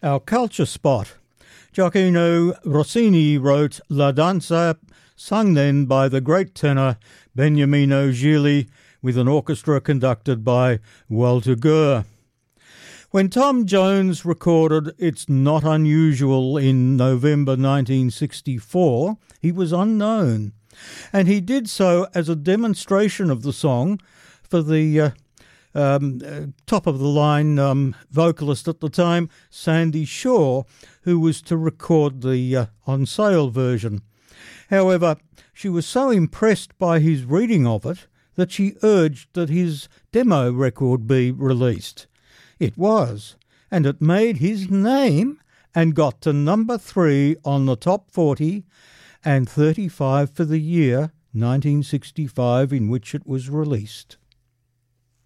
Our culture spot. Gioacchino Rossini wrote La Danza, sung then by the great tenor Beniamino Gigli, with an orchestra conducted by Walter Gurr. When Tom Jones recorded It's Not Unusual in November 1964, he was unknown, and he did so as a demonstration of the song for the top-of-the-line vocalist at the time, Sandy Shaw, who was to record the on-sale version. However, she was so impressed by his reading of it that she urged that his demo record be released. It was, and it made his name and got to number 3 on the top 40 and 35 for the year 1965 in which it was released.